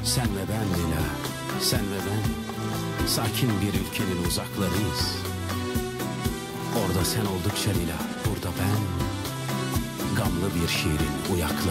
Sen ve ben Leyla, sen ve ben sakin bir ülkenin uzaklarıyız. Orada sen oldukça Leyla, burada ben gamlı bir şiirin uyakları.